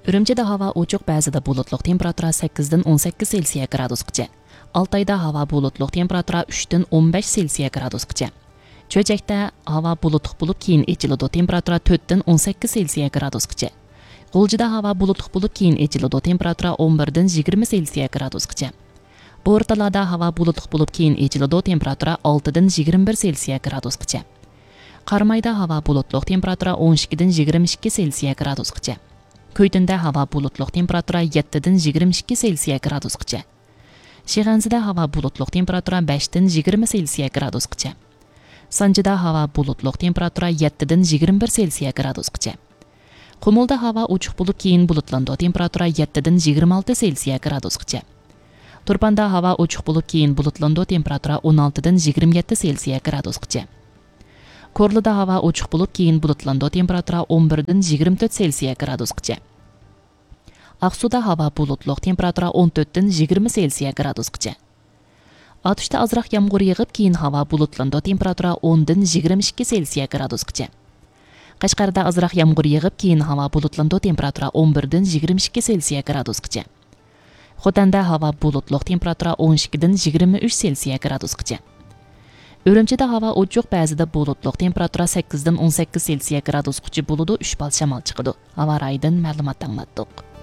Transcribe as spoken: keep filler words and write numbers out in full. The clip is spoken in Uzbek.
Үрімчіде havo ochiq, ba'zida bulutliq, temperatura sakkizdan o'n sakkiz Selsiya gradusgacha. Altayda havo bulutliq, temperatura uchdan o'n besh Selsiya gradusgacha. Cho'chakda havo bulutliq bo'lib, keyin echiladi, temperatura to'rtdan o'n sakkiz Selsiya gradusgacha. G'uljida havo bulutliq bo'lib, keyin echiladi, temperatura o'n birdan yigirma Selsiya gradusgacha. Bo'rtalarda havo bulutliq bo'lib, keyin echiladi, temperatura oltidan yigirma bir Selsiya gradusgacha. Qarmayda havo bulutliq, temperatura o'n ikkidan yigirma ikki Selsiya gradusgacha. Kuytinda havo bulutliq, temperatura yettidan yigirma ikki Selsiya gradusgacha. Shig'anzida havo bulutliq, temperatura beshdan yigirma Selsiya gradusgacha. Sanjida havo bulutliq, temperatura yettidan yigirma bir Selsiya gradusgacha. Qumulda havo ochiq bo'lib, keyin bulutlandi, temperatura yettidan yigirma olti Selsiya gradusgacha. Turpanda havo ochiq bo'lib, keyin bulutlandi, temperatura o'n oltidan yigirma yetti Selsiya gradusgacha. Korlida havo ochiq bo'lib, keyin bulutlandi, temperatura o'n birdan yigirma to'rt Selsiya gradusgacha. Aqsuda havo bulutliq, temperatura o'n to'rtdan yigirma Selsiya gradusgacha. Atishda azroq yomg'ir yig'ib, keyin havo bulutlandi, temperatura o'ndan yigirma ikki Selsiya gradusgacha. Qashqarda azroq yomg'ir yig'ib, keyin havo bulutlandi, temperatura o'n birdan yigirma ikki Selsiya gradusgacha. Xotanda havo bulutliq, temperatura o'n ikkidan yigirma uch Selsiya gradusgacha. Үрімчіде havo ochiq, ba'zida bulutliq, temperatura sakkizdan o'n sakkiz Selsiya gradusgacha bo'ladi, uch bal shamol chiqadi. Havo rayidan ma'lumot anglatdik.